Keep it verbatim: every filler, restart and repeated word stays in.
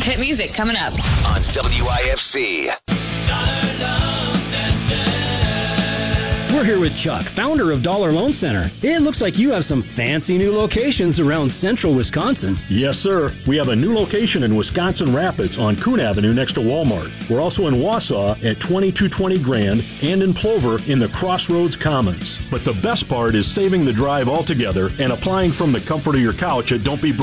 Hit music coming up on W I F C. We're here with Chuck, founder of Dollar Loan Center. It looks like you have some fancy new locations around central Wisconsin. Yes, sir. We have a new location in Wisconsin Rapids on Coon Avenue next to Walmart. We're also in Wausau at twenty-two twenty Grand and in Plover in the Crossroads Commons. But the best part is saving the drive altogether and applying from the comfort of your couch at Don't Be